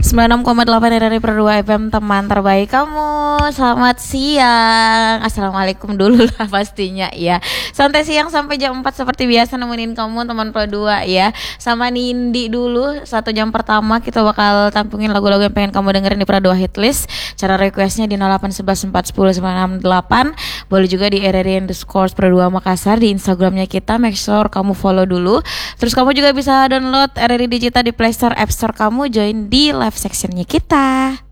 96,8 dari Pro 2 FM, teman terbaik kamu. Selamat siang. Assalamualaikum dulu lah pastinya ya. Santai siang sampai jam 4 seperti biasa nemenin kamu teman Pro 2 ya. Sama Nindi dulu 1 jam pertama kita bakal tampungin lagu-lagu yang pengen kamu dengerin di Pro 2 Hitlist. Cara requestnya di 0811410968. Boleh juga di RRI_Pro 2 Makassar di Instagramnya kita. Make sure kamu follow dulu. Terus kamu juga bisa download RRI Digital di Play Store, App Store kamu. Join di live sectionnya kita.